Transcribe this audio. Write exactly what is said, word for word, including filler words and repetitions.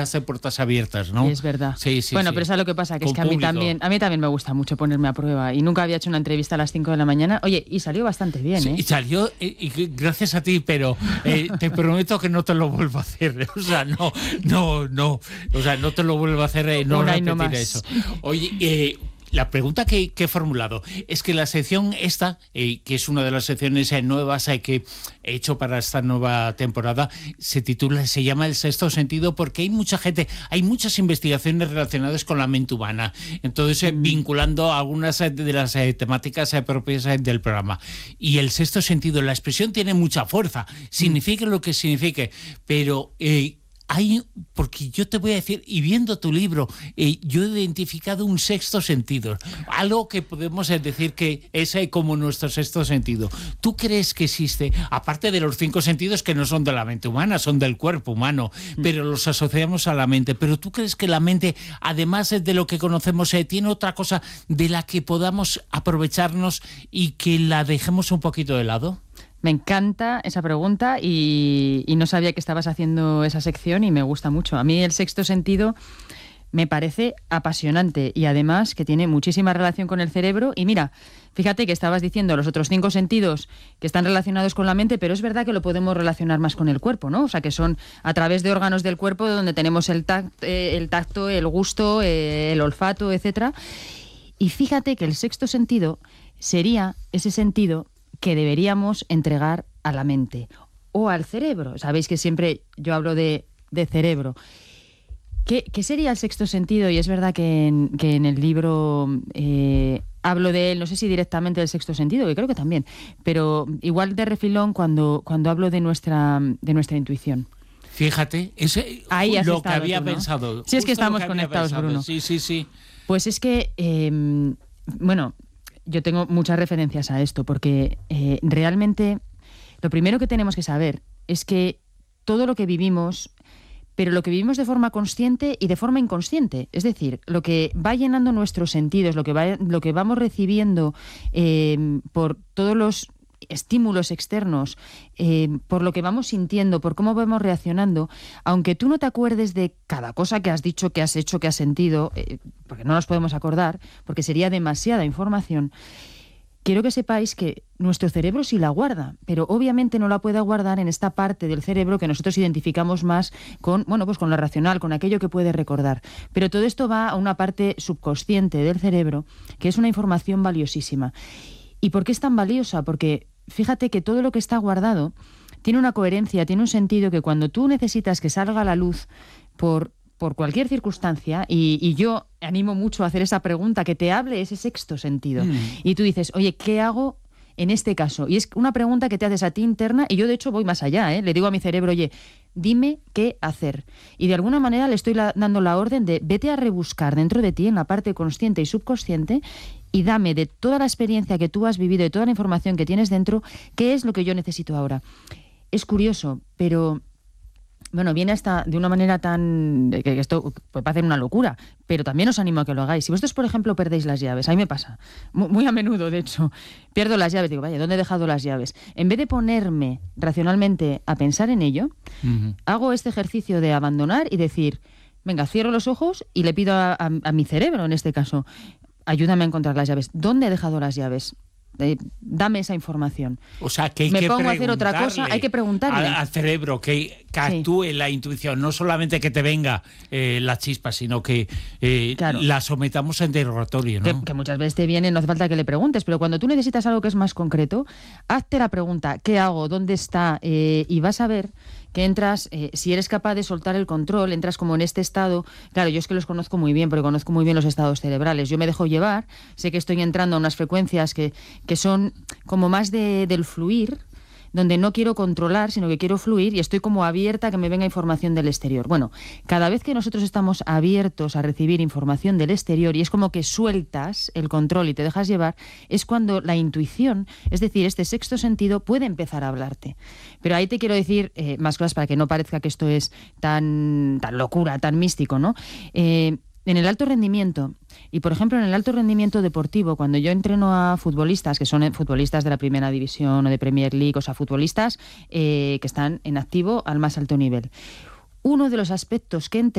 las puertas abiertas, ¿no? Es verdad. Sí, sí, bueno, sí. pero ¿sabes lo que pasa? Que Con es que a mí, público. también, a mí también me gusta mucho ponerme a prueba. Y nunca había hecho una entrevista a las cinco de la mañana. Oye, y salió bastante bien, Sí, ¿eh? y salió, y, y gracias a ti, pero eh, te prometo que no te lo vuelvo a hacer. O sea, no, no, no. O sea, no te lo vuelvo a hacer, eh, no Una y no repetiré más. eso. Oye, eh, la pregunta que, que he formulado es que la sección esta, eh, que es una de las secciones eh, nuevas eh, que he hecho para esta nueva temporada, se titula, se llama El Sexto Sentido, porque hay mucha gente, hay muchas investigaciones relacionadas con la mente humana. Entonces, eh, mm. vinculando algunas eh, de las eh, temáticas eh, propias eh, del programa. Y el sexto sentido, la expresión tiene mucha fuerza, signifique mm. lo que signifique, pero... Eh, Hay, porque yo te voy a decir, y viendo tu libro, eh, yo he identificado un sexto sentido, algo que podemos eh, decir que es eh, como nuestro sexto sentido. ¿Tú crees que existe, aparte de los cinco sentidos que no son de la mente humana, son del cuerpo humano, pero los asociamos a la mente, pero tú crees que la mente, además de lo que conocemos, eh, tiene otra cosa de la que podamos aprovecharnos y que la dejemos un poquito de lado? Me encanta esa pregunta y, y no sabía que estabas haciendo esa sección y me gusta mucho. A mí el sexto sentido me parece apasionante y además que tiene muchísima relación con el cerebro. Y mira, fíjate que estabas diciendo los otros cinco sentidos que están relacionados con la mente, pero es verdad que lo podemos relacionar más con el cuerpo, ¿no? O sea, que son a través de órganos del cuerpo donde tenemos el tacto, eh, el, tacto, el gusto, eh, el olfato, etcétera. Y fíjate que el sexto sentido sería ese sentido que deberíamos entregar a la mente o al cerebro. Sabéis que siempre yo hablo de, de cerebro. ¿Qué, ¿Qué sería el sexto sentido? Y es verdad que en, que en el libro eh, hablo de él, no sé si directamente del sexto sentido, que creo que también, pero igual de refilón cuando, cuando hablo de nuestra, de nuestra intuición. Fíjate, ese Ahí has lo estado que había tú, ¿no? pensado. Sí, es que estamos conectados, Bruno. Sí, sí, sí. Pues es que, eh, bueno... Yo tengo muchas referencias a esto porque eh, realmente lo primero que tenemos que saber es que todo lo que vivimos, pero lo que vivimos de forma consciente y de forma inconsciente, es decir, lo que va llenando nuestros sentidos, lo que, va, lo que vamos recibiendo eh, por todos los estímulos externos, eh, por lo que vamos sintiendo, por cómo vamos reaccionando, aunque tú no te acuerdes de cada cosa que has dicho, que has hecho, que has sentido, eh, porque no nos podemos acordar, porque sería demasiada información, quiero que sepáis que nuestro cerebro sí la guarda, pero obviamente no la puede guardar en esta parte del cerebro que nosotros identificamos más con, bueno, pues con lo racional, con aquello que puede recordar. Pero todo esto va a una parte subconsciente del cerebro, que es una información valiosísima. ¿Y por qué es tan valiosa? Porque fíjate que todo lo que está guardado tiene una coherencia, tiene un sentido que cuando tú necesitas que salga a la luz por, por cualquier circunstancia, y, y yo animo mucho a hacer esa pregunta, que te hable ese sexto sentido, mm. y tú dices, oye, ¿qué hago en este caso? Y es una pregunta que te haces a ti interna, y yo de hecho voy más allá, ¿eh? Le digo a mi cerebro, oye, dime qué hacer. Y de alguna manera le estoy la, dando la orden de vete a rebuscar dentro de ti, en la parte consciente y subconsciente, y dame de toda la experiencia que tú has vivido, de toda la información que tienes dentro, qué es lo que yo necesito ahora. Es curioso, pero bueno, viene hasta de una manera tan... que esto puede parecer una locura, pero también os animo a que lo hagáis. Si vosotros, por ejemplo, perdéis las llaves, a mí me pasa, muy, muy a menudo, de hecho, pierdo las llaves, digo, vaya, ¿dónde he dejado las llaves? En vez de ponerme racionalmente a pensar en ello, uh-huh. hago este ejercicio de abandonar y decir, venga, cierro los ojos y le pido a, a, a mi cerebro, en este caso, ayúdame a encontrar las llaves. ¿Dónde he dejado las llaves? Eh, dame esa información. O sea, que hay me que pongo a hacer otra cosa, hay que preguntarle al, al cerebro que, que actúe sí. la intuición, no solamente que te venga eh, la chispa, sino que eh, claro. la sometamos a interrogatorio, ¿no? Que, que muchas veces te viene, no hace falta que le preguntes, pero cuando tú necesitas algo que es más concreto, hazte la pregunta, ¿qué hago? ¿Dónde está? Eh, y vas a ver que entras, eh, si eres capaz de soltar el control, entras como en este estado. Claro, yo es que los conozco muy bien, porque conozco muy bien los estados cerebrales. Yo me dejo llevar, sé que estoy entrando a unas frecuencias que, que son como más de, del fluir, donde no quiero controlar, sino que quiero fluir, y estoy como abierta a que me venga información del exterior. Bueno, cada vez que nosotros estamos abiertos a recibir información del exterior, y es como que sueltas el control y te dejas llevar, es cuando la intuición, es decir, este sexto sentido, puede empezar a hablarte. Pero ahí te quiero decir eh, más cosas para que no parezca que esto es tan, tan locura, tan místico, ¿no? Eh, En el alto rendimiento, y por ejemplo en el alto rendimiento deportivo, cuando yo entreno a futbolistas, que son futbolistas de la primera división o de Premier League, o sea, futbolistas eh, que están en activo al más alto nivel, uno de los aspectos que entre